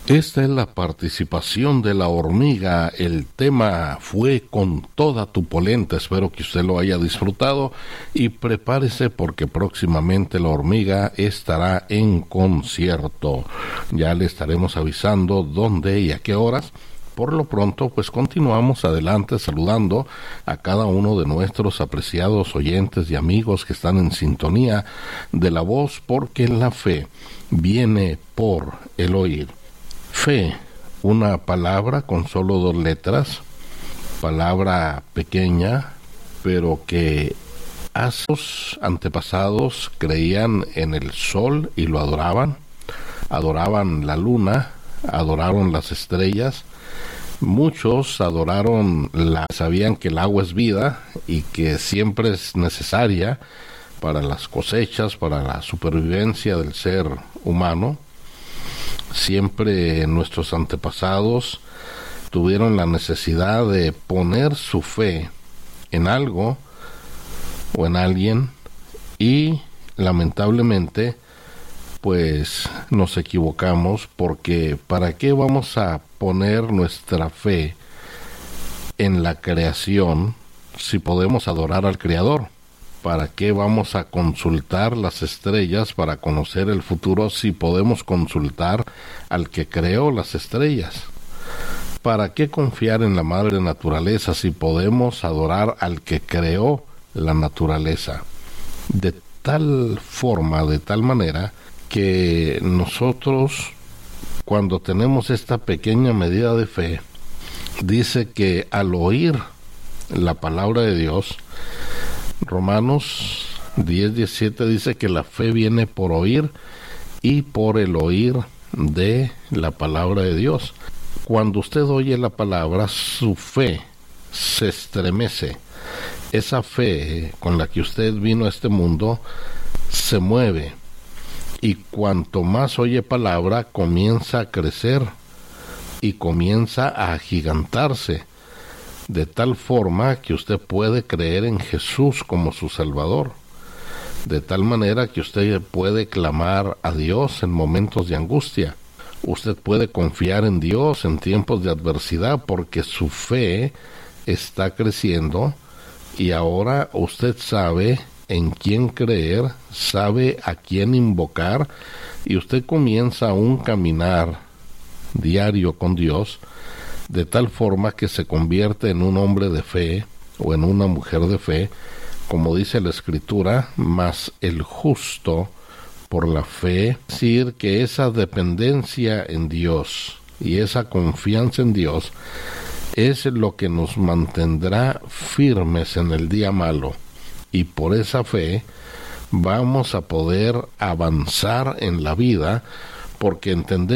Esta es la participación de la hormiga. El tema fue Con toda tu polenta. Espero que usted lo haya disfrutado y prepárese porque próximamente la hormiga estará en concierto. Ya le estaremos avisando dónde y a qué horas. Por lo pronto, pues continuamos adelante saludando a cada uno de nuestros apreciados oyentes y amigos que están en sintonía de la voz, porque la fe viene por el oír. Fe, una palabra con solo 2 letras, palabra pequeña, pero que los antepasados creían en el sol y lo adoraban la luna, adoraron las estrellas. Muchos sabían que el agua es vida y que siempre es necesaria para las cosechas, para la supervivencia del ser humano. Siempre nuestros antepasados tuvieron la necesidad de poner su fe en algo o en alguien y lamentablemente pues nos equivocamos, porque ¿para qué vamos a poner nuestra fe en la creación si podemos adorar al Creador? ¿Para qué vamos a consultar las estrellas para conocer el futuro si podemos consultar al que creó las estrellas? ¿Para qué confiar en la madre naturaleza si podemos adorar al que creó la naturaleza? De tal forma, de tal manera, que nosotros, cuando tenemos esta pequeña medida de fe, dice que al oír la palabra de Dios, Romanos 10:17 dice que la fe viene por oír y por el oír de la palabra de Dios. Cuando usted oye la palabra, su fe se estremece. Esa fe con la que usted vino a este mundo se mueve. Y cuanto más oye palabra, comienza a crecer y comienza a agigantarse, de tal forma que usted puede creer en Jesús como su Salvador, de tal manera que usted puede clamar a Dios en momentos de angustia. Usted puede confiar en Dios en tiempos de adversidad, porque su fe está creciendo y ahora usted sabe en quién creer, sabe a quién invocar, y usted comienza un caminar diario con Dios, de tal forma que se convierte en un hombre de fe o en una mujer de fe, como dice la Escritura, mas el justo por la fe. Es decir, que esa dependencia en Dios y esa confianza en Dios es lo que nos mantendrá firmes en el día malo. Y por esa fe vamos a poder avanzar en la vida, porque entendemos